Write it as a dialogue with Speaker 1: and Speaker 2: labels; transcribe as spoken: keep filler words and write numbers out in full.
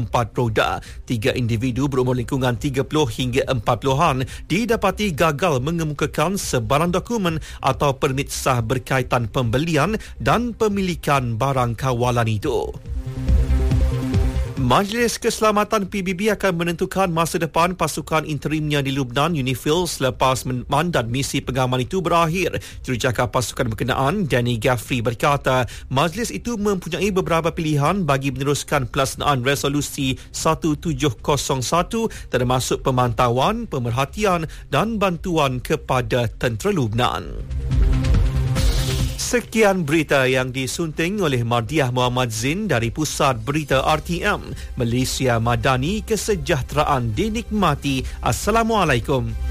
Speaker 1: empat roda. Tiga individu berumur lingkungan tiga puluh hingga empat puluhan didapati gagal mengemukakan sebarang dokumen atau permit sah berkaitan pembelian dan pemilikan barang kawalan itu. Majlis Keselamatan P B B akan menentukan masa depan pasukan interimnya di Lubnan UNIFIL selepas mandat misi pengaman itu berakhir. Jurucakap pasukan berkenaan, Danny Gaffrey, berkata majlis itu mempunyai beberapa pilihan bagi meneruskan pelaksanaan resolusi seribu tujuh kosong satu termasuk pemantauan, pemerhatian dan bantuan kepada tentera Lubnan. Sekian berita yang disunting oleh Mardiah Muhammad Zin dari Pusat Berita R T M. Malaysia Madani, kesejahteraan dinikmati. Assalamualaikum.